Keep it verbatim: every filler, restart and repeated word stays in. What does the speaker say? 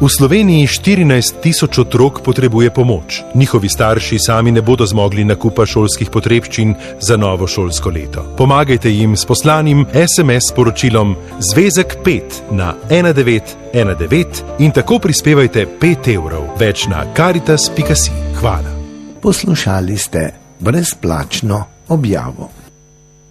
V Sloveniji štirinajst tisoč otrok potrebuje pomoč. Njihovi starši sami ne bodo zmogli nakupa šolskih potrebščin za novo šolsko leto. Pomagajte jim s poslanim es em es sporočilom Zvezek pet na ena devet ena devet in tako prispevajte pet evrov. Več na karitas pika si. Hvala. Poslušali ste brezplačno objavo.